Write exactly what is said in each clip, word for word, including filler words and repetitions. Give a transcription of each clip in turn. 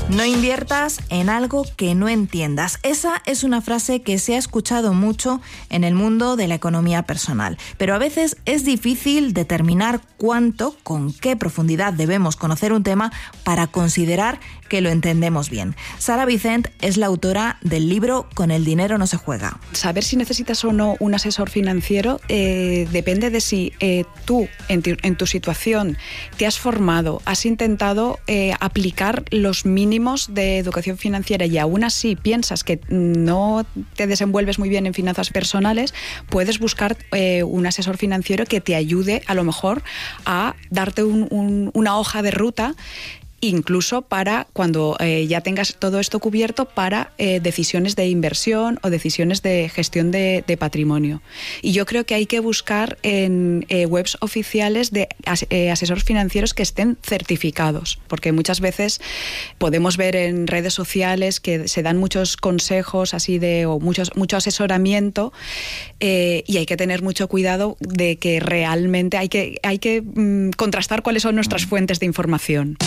No inviertas en algo que no entiendas. Esa es una frase que se ha escuchado mucho en el mundo de la economía personal, pero a veces es difícil determinar cuánto, con qué profundidad debemos conocer un tema para considerar que lo entendemos bien. Sara Vicent es la autora del libro Con el dinero no se juega. Saber si necesitas o no un asesor financiero eh, depende de si eh, tú, en tu, en tu situación, te has formado, has intentado eh, aplicar los mínimos de educación financiera y aún así piensas que no te desenvuelves muy bien en finanzas personales, puedes buscar eh, un asesor financiero que te ayude a lo mejor a darte un, un, una hoja de ruta, incluso para cuando eh, ya tengas todo esto cubierto para eh, decisiones de inversión o decisiones de gestión de, de patrimonio. Y yo creo que hay que buscar en eh, webs oficiales de as, eh, asesores financieros que estén certificados, porque muchas veces podemos ver en redes sociales que se dan muchos consejos así de o muchos, mucho asesoramiento eh, y hay que tener mucho cuidado de que realmente hay que, hay que mm, contrastar cuáles son nuestras fuentes de información.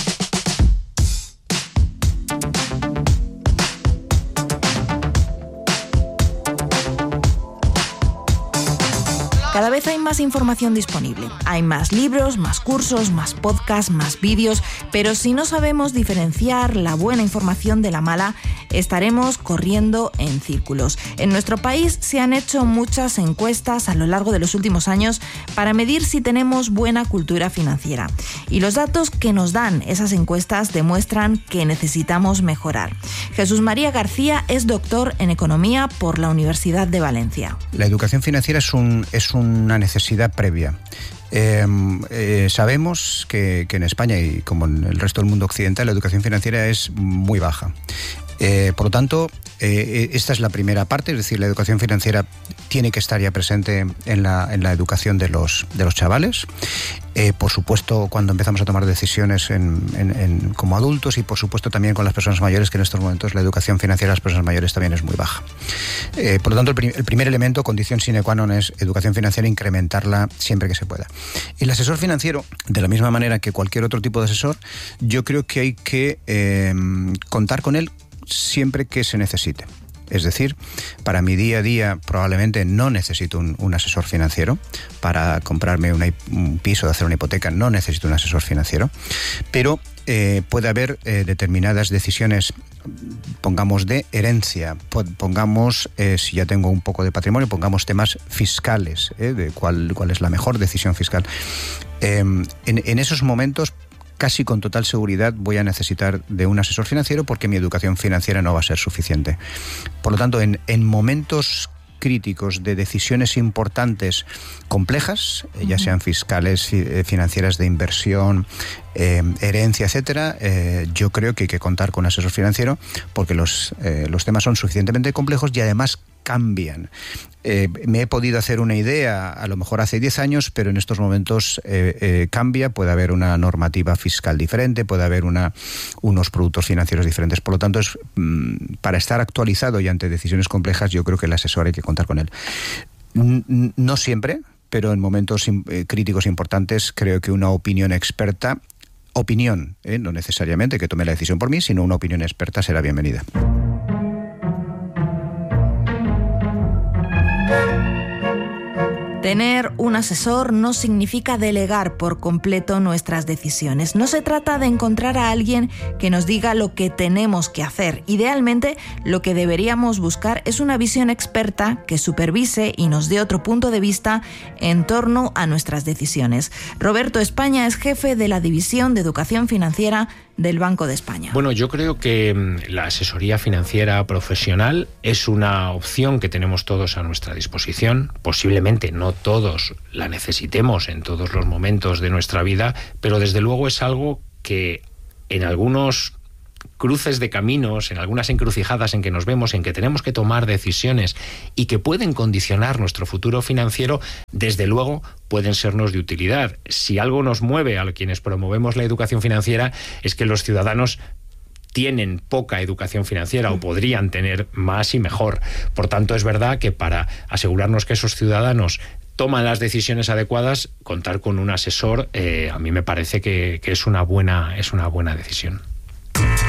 Cada vez hay más información disponible. Hay más libros, más cursos, más podcasts, más vídeos, pero si no sabemos diferenciar la buena información de la mala, estaremos corriendo en círculos. En nuestro país se han hecho muchas encuestas a lo largo de los últimos años para medir si tenemos buena cultura financiera. Y los datos que nos dan esas encuestas demuestran que necesitamos mejorar. Jesús María García es doctor en Economía por la Universidad de Valencia. La educación financiera es un, es un una necesidad previa. Eh, eh, sabemos que, que en España y como en el resto del mundo occidental la educación financiera es muy baja. Eh, por lo tanto, eh, esta es la primera parte, es decir, la educación financiera tiene que estar ya presente en la, en la educación de los, de los chavales. Eh, por supuesto, cuando empezamos a tomar decisiones en, en, en, como adultos y por supuesto también con las personas mayores, que en estos momentos la educación financiera de las personas mayores también es muy baja. Eh, por lo tanto, el, prim- el primer elemento, condición sine qua non, es educación financiera, incrementarla siempre que se pueda. El asesor financiero, de la misma manera que cualquier otro tipo de asesor, yo creo que hay que eh, contar con él siempre que se necesite. Es decir, para mi día a día probablemente no necesito un, un asesor financiero. Para comprarme una, un piso, de hacer una hipoteca, no necesito un asesor financiero. Pero eh, puede haber eh, determinadas decisiones, pongamos de herencia, pongamos, eh, si ya tengo un poco de patrimonio, pongamos temas fiscales, eh, de cuál, cuál es la mejor decisión fiscal. Eh, en, en esos momentos, casi con total seguridad voy a necesitar de un asesor financiero porque mi educación financiera no va a ser suficiente. Por lo tanto, en, en momentos críticos de decisiones importantes, complejas, uh-huh. ya sean fiscales, financieras, de inversión, eh, herencia, etcétera, eh, yo creo que hay que contar con un asesor financiero porque los, eh, los temas son suficientemente complejos y además cambian. Eh, me he podido hacer una idea a lo mejor hace diez años, pero en estos momentos eh, eh, cambia, puede haber una normativa fiscal diferente, puede haber una, unos productos financieros diferentes. Por lo tanto, es mmm, para estar actualizado y ante decisiones complejas, yo creo que el asesor hay que contar con él. N- no siempre, pero en momentos eh, críticos importantes, creo que una opinión experta, opinión, eh, no necesariamente que tome la decisión por mí, sino una opinión experta será bienvenida. Tener un asesor no significa delegar por completo nuestras decisiones. No se trata de encontrar a alguien que nos diga lo que tenemos que hacer. Idealmente, lo que deberíamos buscar es una visión experta que supervise y nos dé otro punto de vista en torno a nuestras decisiones. Roberto España es jefe de la División de Educación Financiera del Banco de España. Bueno, yo creo que la asesoría financiera profesional es una opción que tenemos todos a nuestra disposición. Posiblemente no todos la necesitemos en todos los momentos de nuestra vida, pero desde luego es algo que en algunos cruces de caminos, en algunas encrucijadas en que nos vemos, en que tenemos que tomar decisiones y que pueden condicionar nuestro futuro financiero, desde luego pueden sernos de utilidad. Si algo nos mueve a quienes promovemos la educación financiera es que los ciudadanos tienen poca educación financiera o podrían tener más y mejor. Por tanto, es verdad que para asegurarnos que esos ciudadanos toman las decisiones adecuadas, contar con un asesor, eh, a mí me parece que, que es una buena, es una buena decisión.